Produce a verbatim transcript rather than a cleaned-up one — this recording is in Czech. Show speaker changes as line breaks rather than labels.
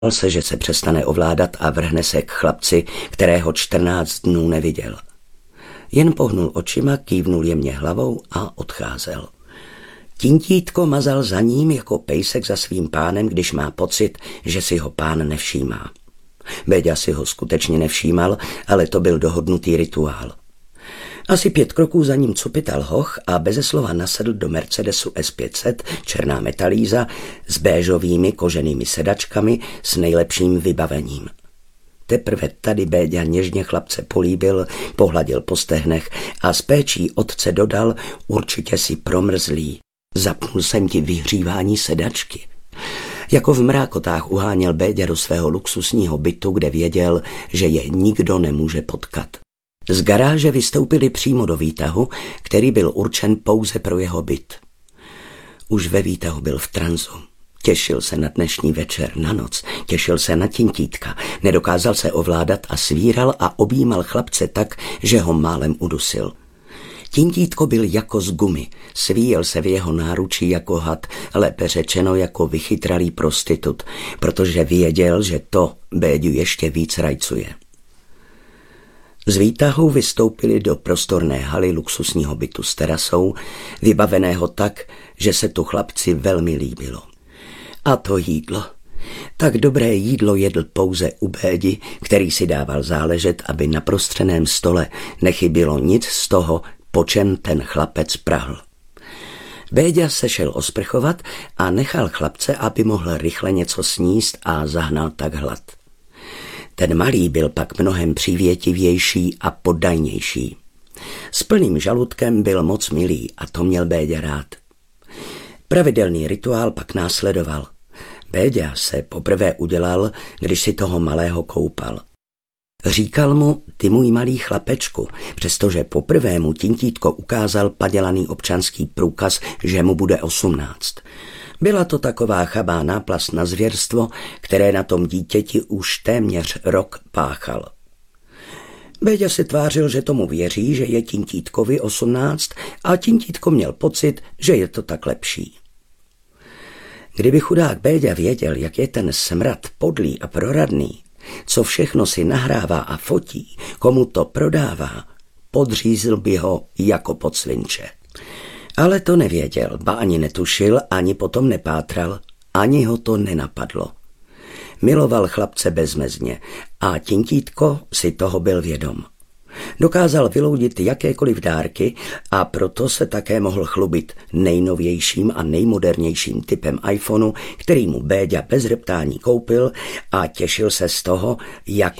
se, že se přestane ovládat a vrhne se k chlapci, kterého čtrnáct dnů neviděl. Jen pohnul očima, kývnul jemně hlavou a odcházel. Tintítko mazal za ním jako pejsek za svým pánem, když má pocit, že si ho pán nevšímá. Béďa si ho skutečně nevšímal, ale to byl dohodnutý rituál. Asi pět kroků za ním cupital hoch a beze slova nasedl do Mercedesu S pět set, černá metalíza, s béžovými koženými sedačkami s nejlepším vybavením. Teprve tady Béďa něžně chlapce políbil, pohladil po stehnech a s péčí otce dodal: určitě si promrzlý, zapnul jsem ti vyhřívání sedačky. Jako v mrákotách uháněl Béďa do svého luxusního bytu, kde věděl, že je nikdo nemůže potkat. Z garáže vystoupili přímo do výtahu, který byl určen pouze pro jeho byt. Už ve výtahu byl v transu. Těšil se na dnešní večer, na noc, těšil se na Tintítka, nedokázal se ovládat a svíral a objímal chlapce tak, že ho málem udusil. Tintítko byl jako z gumy, svíjel se v jeho náručí jako had, lépe řečeno jako vychytralý prostitut, protože věděl, že to Béďu ještě víc rajcuje. Z výtahu vystoupili do prostorné haly luxusního bytu s terasou, vybaveného tak, že se tu chlapci velmi líbilo. A to jídlo. Tak dobré jídlo jedl pouze u Bédi, který si dával záležet, aby na prostřeném stole nechybělo nic z toho, po čem ten chlapec prahl. Béďa se šel osprchovat a nechal chlapce, aby mohl rychle něco sníst a zahnal tak hlad. Ten malý byl pak mnohem přívětivější a poddajnější. S plným žaludkem byl moc milý a to měl Béďa rád. Pravidelný rituál pak následoval. Béďa se poprvé udělal, když si toho malého koupal. Říkal mu: ty můj malý chlapečku, přestože poprvé mu Tintítko ukázal padělaný občanský průkaz, že mu bude osmnáct. Byla to taková chabá náplast na zvěrstvo, které na tom dítěti už téměř rok páchal. Béďa si tvářil, že tomu věří, že je Tintítkovi osmnáct, a Tintítko měl pocit, že je to tak lepší. Kdyby chudák Béďa věděl, jak je ten smrad podlý a proradný, co všechno si nahrává a fotí, komu to prodává, podřízl by ho jako podsvinče. Ale to nevěděl, ba ani netušil, ani potom nepátral, ani ho to nenapadlo. Miloval chlapce bezmezně a Tintítko si toho byl vědom. Dokázal vyloudit jakékoliv dárky a proto se také mohl chlubit nejnovějším a nejmodernějším typem iPhoneu, který mu Béďa bez reptání koupil, a těšil se z toho, jak